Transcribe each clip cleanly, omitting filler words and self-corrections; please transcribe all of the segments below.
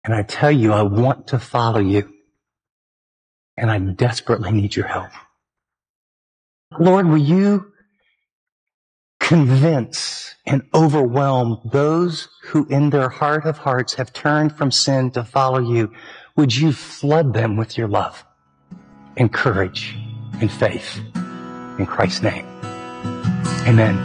And I tell you, I want to follow you. And I desperately need your help. Lord, will you convince and overwhelm those who in their heart of hearts have turned from sin to follow you? Would you flood them with your love and courage and faith? In Christ's name, amen.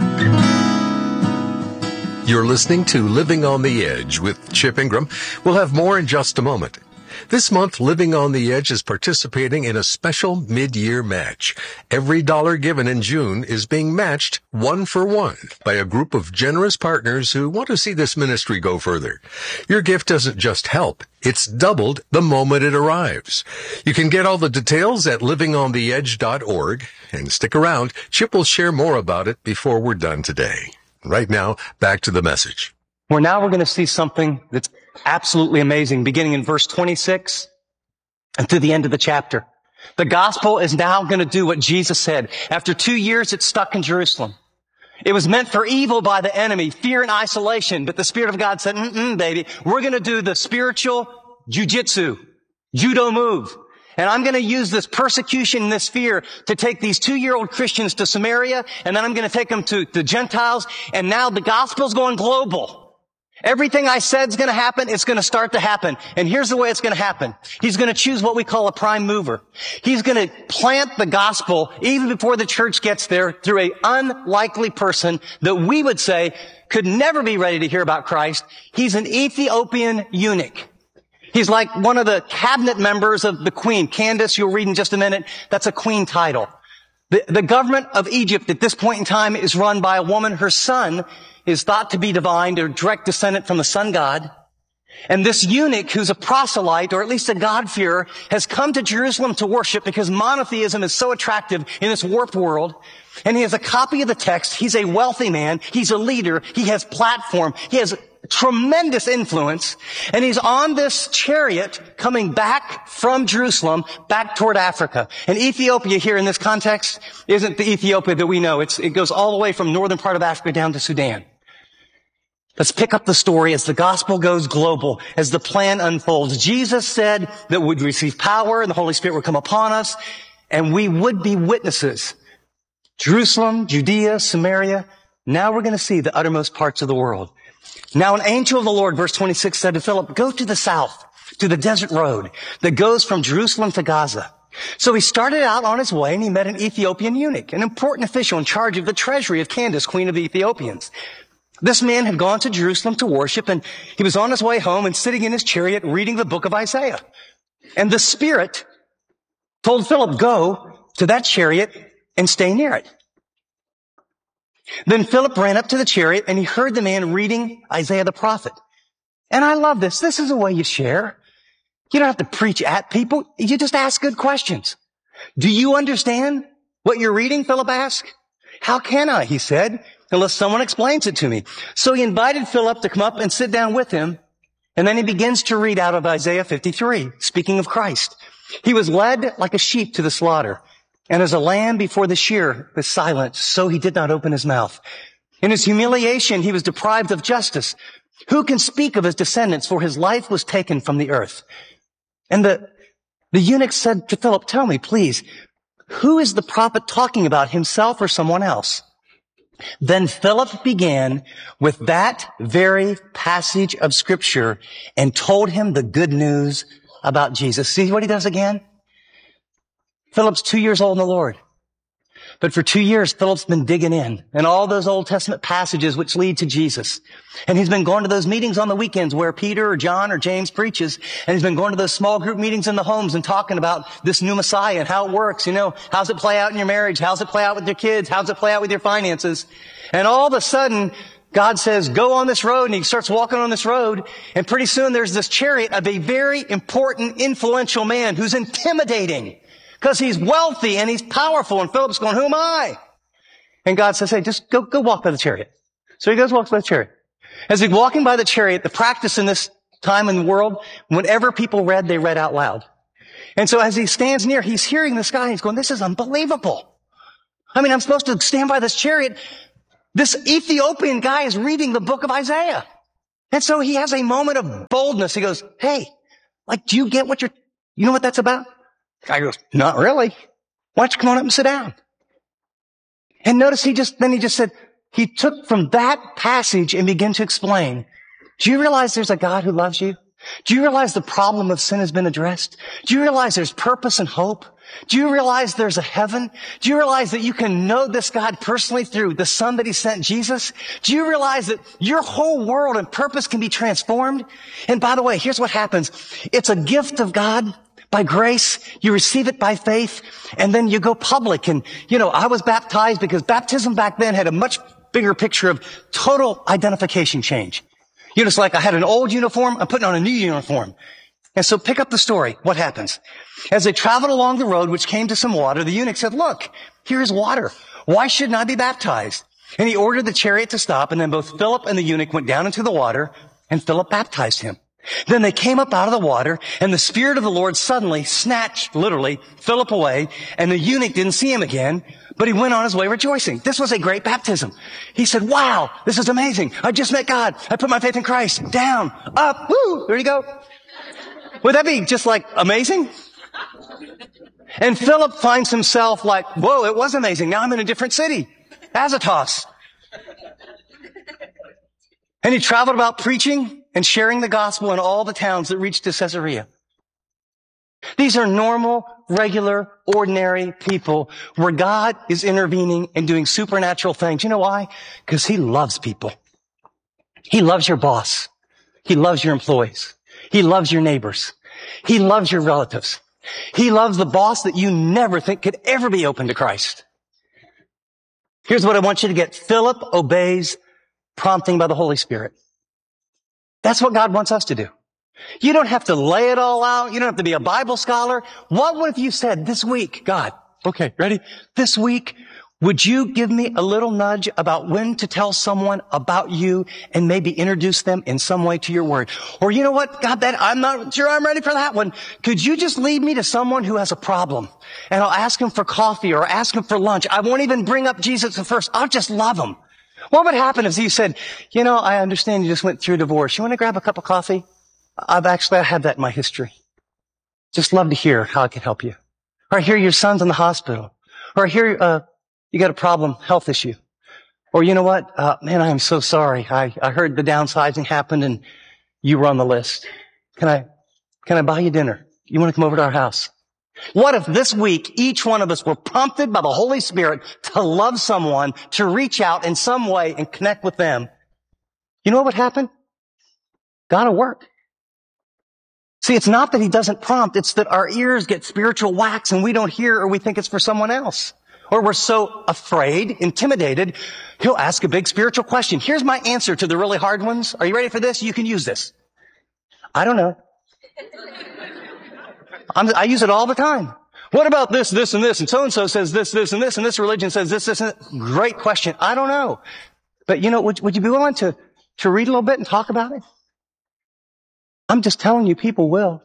You're listening to Living on the Edge with Chip Ingram. We'll have more in just a moment. This month, Living on the Edge is participating in a special mid-year match. Every dollar given in June is being matched 1-for-1 by a group of generous partners who want to see this ministry go further. Your gift doesn't just help, it's doubled the moment it arrives. You can get all the details at livingontheedge.org. And stick around, Chip will share more about it before we're done today. Right now, back to the message. We're going to see something that's absolutely amazing, beginning in verse 26 and to the end of the chapter. The gospel is now going to do what Jesus said. After 2 years, it's stuck in Jerusalem. It was meant for evil by the enemy, fear and isolation, but the Spirit of God said, baby, we're going to do the spiritual jujitsu, judo move. And I'm going to use this persecution and this fear to take these 2-year-old Christians to Samaria, and then I'm going to take them to the Gentiles, and now the gospel's going global. Everything I said is going to happen, it's going to start to happen. And here's the way it's going to happen. He's going to choose what we call a prime mover. He's going to plant the gospel even before the church gets there through an unlikely person that we would say could never be ready to hear about Christ. He's an Ethiopian eunuch. He's like one of the cabinet members of the queen. Candace, you'll read in just a minute, that's a queen title. The government of Egypt at this point in time is run by a woman. Her son is thought to be divine or direct descendant from the sun god. And this eunuch, who's a proselyte, or at least a God-fearer, has come to Jerusalem to worship because monotheism is so attractive in this warped world. And he has a copy of the text. He's a wealthy man. He's a leader. He has platform. He has tremendous influence. And he's on this chariot coming back from Jerusalem, back toward Africa. And Ethiopia here in this context isn't the Ethiopia that we know. It goes all the way from northern part of Africa down to Sudan. Let's pick up the story as the gospel goes global, as the plan unfolds. Jesus said that we'd receive power and the Holy Spirit would come upon us, and we would be witnesses. Jerusalem, Judea, Samaria. Now we're going to see the uttermost parts of the world. Now an angel of the Lord, verse 26, said to Philip, go to the south, to the desert road that goes from Jerusalem to Gaza. So he started out on his way and he met an Ethiopian eunuch, an important official in charge of the treasury of Candace, queen of the Ethiopians. This man had gone to Jerusalem to worship, and he was on his way home and sitting in his chariot reading the book of Isaiah. And the Spirit told Philip, go to that chariot and stay near it. Then Philip ran up to the chariot and he heard the man reading Isaiah the prophet. And I love this. This is a way you share. You don't have to preach at people. You just ask good questions. Do you understand what you're reading? Philip asked. How can I? He said, unless someone explains it to me. So he invited Philip to come up and sit down with him. And then he begins to read out of Isaiah 53, speaking of Christ. He was led like a sheep to the slaughter. And as a lamb before the shear was silent, so he did not open his mouth. In his humiliation, he was deprived of justice. Who can speak of his descendants? For his life was taken from the earth. And the eunuch said to Philip, tell me, please, who is the prophet talking about, himself or someone else? Then Philip began with that very passage of Scripture and told him the good news about Jesus. See what he does again? Philip's 2 years old in the Lord. But for 2 years, Philip's been digging in all those Old Testament passages which lead to Jesus. And he's been going to those meetings on the weekends where Peter or John or James preaches. And he's been going to those small group meetings in the homes and talking about this new Messiah and how it works. You know, how's it play out in your marriage? How's it play out with your kids? How's it play out with your finances? And all of a sudden, God says, go on this road. And he starts walking on this road. And pretty soon there's this chariot of a very important, influential man who's intimidating. Because he's wealthy and he's powerful. And Philip's going, who am I? And God says, hey, just go walk by the chariot. So he goes, walks by the chariot. As he's walking by the chariot, the practice in this time in the world, whenever people read, they read out loud. And so as he stands near, he's hearing this guy and he's going, this is unbelievable. I mean, I'm supposed to stand by this chariot. This Ethiopian guy is reading the book of Isaiah. And so he has a moment of boldness. He goes, hey, like, do you get you know what that's about? The guy goes, not really. Why don't you come on up and sit down? And notice he just said, he took from that passage and began to explain, do you realize there's a God who loves you? Do you realize the problem of sin has been addressed? Do you realize there's purpose and hope? Do you realize there's a heaven? Do you realize that you can know this God personally through the Son that he sent, Jesus? Do you realize that your whole world and purpose can be transformed? And by the way, here's what happens. It's a gift of God by grace. You receive it by faith, and then you go public. And, I was baptized because baptism back then had a much bigger picture of total identification change. It's like I had an old uniform, I'm putting on a new uniform. And so pick up the story. What happens? As they traveled along the road, which came to some water, the eunuch said, look, here's water. Why shouldn't I be baptized? And he ordered the chariot to stop, and then both Philip and the eunuch went down into the water, and Philip baptized him. Then they came up out of the water, and the Spirit of the Lord suddenly snatched, literally, Philip away, and the eunuch didn't see him again, but he went on his way rejoicing. This was a great baptism. He said, wow, this is amazing. I just met God. I put my faith in Christ. Down, up, woo, there you go. Would that be just like amazing? And Philip finds himself like, whoa, it was amazing. Now I'm in a different city, Azotus. And he traveled about preaching and sharing the gospel in all the towns that reached to Caesarea. These are normal, regular, ordinary people where God is intervening and doing supernatural things. You know why? Because he loves people. He loves your boss. He loves your employees. He loves your neighbors. He loves your relatives. He loves the boss that you never think could ever be open to Christ. Here's what I want you to get. Philip obeys prompting by the Holy Spirit. That's what God wants us to do. You don't have to lay it all out. You don't have to be a Bible scholar. What would if you said this week, God, okay, ready? This week, would you give me a little nudge about when to tell someone about you and maybe introduce them in some way to your word? Or you know what, God, I'm not sure I'm ready for that one. Could you just lead me to someone who has a problem? And I'll ask him for coffee or ask him for lunch. I won't even bring up Jesus at first. I'll just love him. What would happen if you said, I understand you just went through a divorce. You want to grab a cup of coffee? I had that in my history. Just love to hear how I can help you. Or I hear your son's in the hospital. Or I hear, you got a problem, health issue. Or you know what? Man, I am so sorry. I heard the downsizing happened and you were on the list. Can I buy you dinner? You want to come over to our house? What if this week each one of us were prompted by the Holy Spirit to love someone, to reach out in some way and connect with them? You know what would happen? God will work. See, it's not that he doesn't prompt, it's that our ears get spiritual wax and we don't hear or we think it's for someone else. Or we're so afraid, intimidated, he'll ask a big spiritual question. Here's my answer to the really hard ones. Are you ready for this? You can use this. I don't know. I use it all the time. What about this, this, and this? And so-and-so says this, this, and this, and this religion says this, this, and that. Great question. I don't know. But would you be willing to read a little bit and talk about it? I'm just telling you, people will.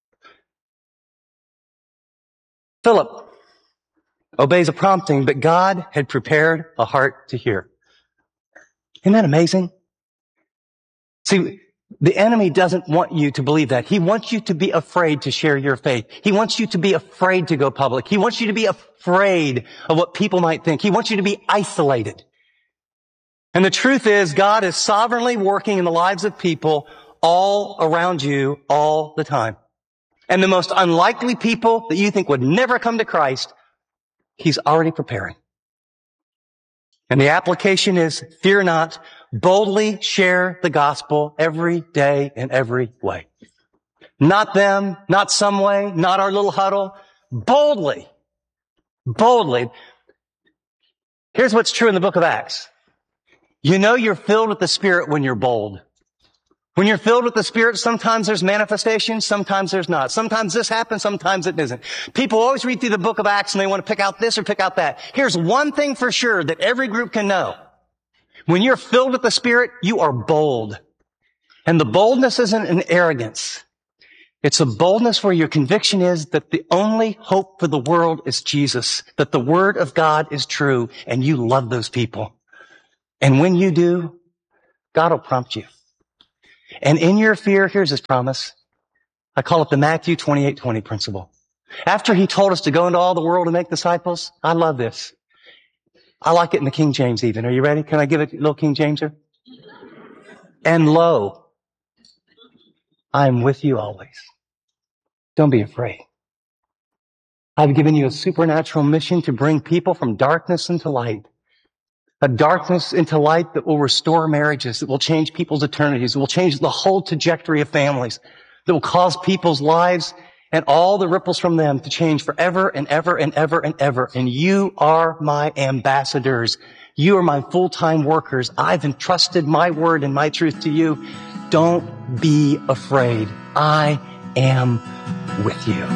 Philip obeys a prompting, but God had prepared a heart to hear. Isn't that amazing? See, the enemy doesn't want you to believe that. He wants you to be afraid to share your faith. He wants you to be afraid to go public. He wants you to be afraid of what people might think. He wants you to be isolated. And the truth is, God is sovereignly working in the lives of people all around you all the time. And the most unlikely people that you think would never come to Christ, he's already preparing. And the application is, fear not, boldly share the gospel every day in every way. Not them, not some way, not our little huddle. Boldly. Boldly. Here's what's true in the book of Acts. You're filled with the Spirit when you're bold. When you're filled with the Spirit, sometimes there's manifestation, sometimes there's not. Sometimes this happens, sometimes it isn't. People always read through the book of Acts and they want to pick out this or pick out that. Here's one thing for sure that every group can know. When you're filled with the Spirit, you are bold. And the boldness isn't an arrogance. It's a boldness where your conviction is that the only hope for the world is Jesus, that the Word of God is true, and you love those people. And when you do, God will prompt you. And in your fear, here's his promise. I call it the Matthew 28:20 principle. After he told us to go into all the world and make disciples, I love this. I like it in the King James even. Are you ready? Can I give it a little King Jameser? And lo, I am with you always. Don't be afraid. I've given you a supernatural mission to bring people from darkness into light. A darkness into light that will restore marriages, that will change people's eternities, that will change the whole trajectory of families, that will cause people's lives and all the ripples from them to change forever and ever and ever and ever. And you are my ambassadors. You are my full-time workers. I've entrusted my word and my truth to you. Don't be afraid. I am with you.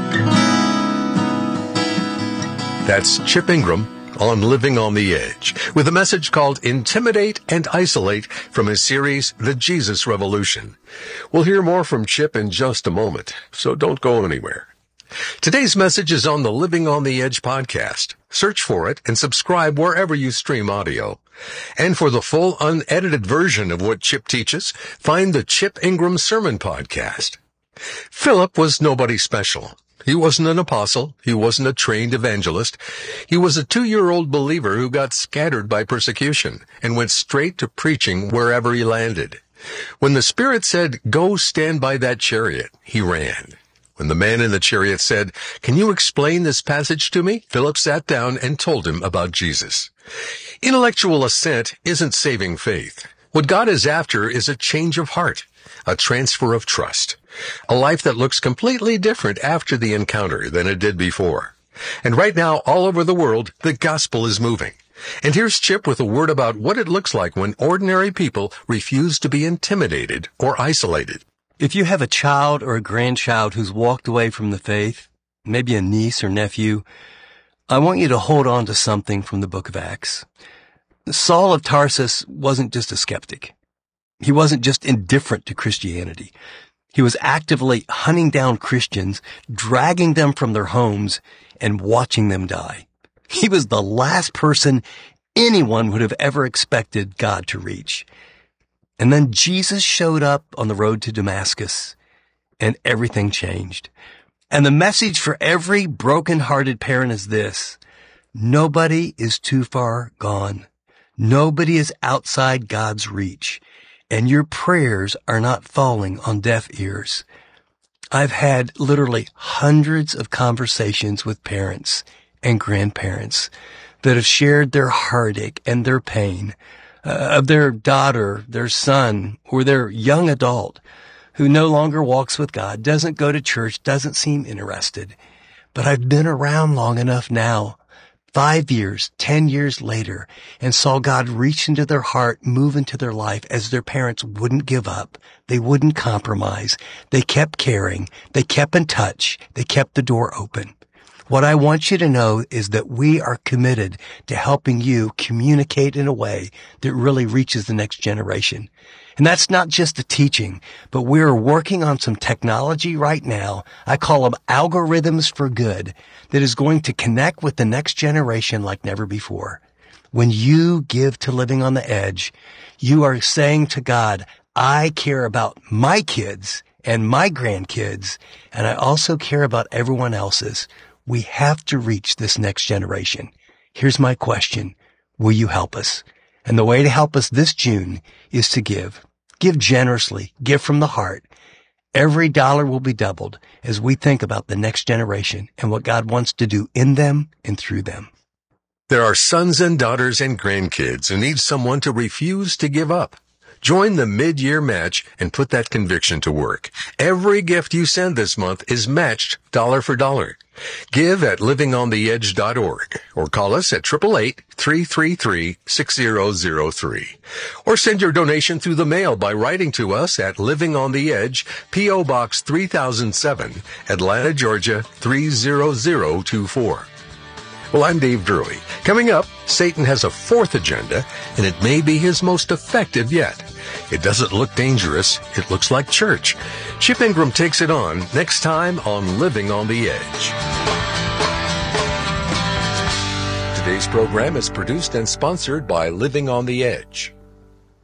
That's Chip Ingram on Living on the Edge, with a message called Intimidate and Isolate from his series, The Jesus Revolution. We'll hear more from Chip in just a moment, so don't go anywhere. Today's message is on the Living on the Edge podcast. Search for it and subscribe wherever you stream audio. And for the full unedited version of what Chip teaches, find the Chip Ingram Sermon Podcast. Philip was nobody special. He wasn't an apostle. He wasn't a trained evangelist. He was a 2-year-old believer who got scattered by persecution and went straight to preaching wherever he landed. When the Spirit said, "Go stand by that chariot," he ran. When the man in the chariot said, "Can you explain this passage to me?" Philip sat down and told him about Jesus. Intellectual assent isn't saving faith. What God is after is a change of heart, a transfer of trust, a life that looks completely different after the encounter than it did before. And right now, all over the world, the gospel is moving. And here's Chip with a word about what it looks like when ordinary people refuse to be intimidated or isolated. If you have a child or a grandchild who's walked away from the faith, maybe a niece or nephew, I want you to hold on to something from the book of Acts. Saul of Tarsus wasn't just a skeptic. He wasn't just indifferent to Christianity. He was actively hunting down Christians, dragging them from their homes, and watching them die. He was the last person anyone would have ever expected God to reach. And then Jesus showed up on the road to Damascus, and everything changed. And the message for every broken-hearted parent is this: nobody is too far gone. Nobody is outside God's reach, and your prayers are not falling on deaf ears. I've had literally hundreds of conversations with parents and grandparents that have shared their heartache and their pain of their daughter, their son, or their young adult who no longer walks with God, doesn't go to church, doesn't seem interested. But I've been around long enough now, 5 years, 10 years later, and saw God reach into their heart, move into their life as their parents wouldn't give up. They wouldn't compromise. They kept caring. They kept in touch. They kept the door open. What I want you to know is that we are committed to helping you communicate in a way that really reaches the next generation. And that's not just the teaching, but we're working on some technology right now. I call them algorithms for good, that is going to connect with the next generation like never before. When you give to Living on the Edge, you are saying to God, I care about my kids and my grandkids, and I also care about everyone else's. We have to reach this next generation. Here's my question. Will you help us? And the way to help us this June is to give. Give generously. Give from the heart. Every dollar will be doubled as we think about the next generation and what God wants to do in them and through them. There are sons and daughters and grandkids who need someone to refuse to give up. Join the mid-year match and put that conviction to work. Every gift you send this month is matched dollar for dollar. Give at livingontheedge.org or call us at 888-333-6003. Or send your donation through the mail by writing to us at Living on the Edge, P.O. Box 3007, Atlanta, Georgia 30024. Well, I'm Dave Drury. Coming up, Satan has a fourth agenda, and it may be his most effective yet. It doesn't look dangerous. It looks like church. Chip Ingram takes it on next time on Living on the Edge. Today's program is produced and sponsored by Living on the Edge.